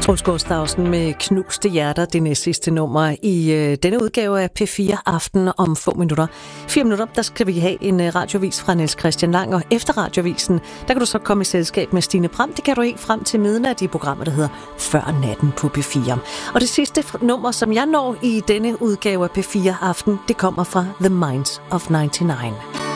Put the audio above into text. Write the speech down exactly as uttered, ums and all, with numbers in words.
Troels Gustavsen med Knuste Hjerter, det næste sidste nummer i øh, denne udgave af P fire Aften om få minutter. Fire minutter, der skal vi have en øh, radiovis fra Niels Christian Lang, og efter radiovisen, der kan du så komme i selskab med Stine Pram. Det kan du helt frem til midnat i programmet, der hedder Før Natten på P fire. Og det sidste nummer, som jeg når i denne udgave af P fire Aften, det kommer fra The Minds of nioghalvfems.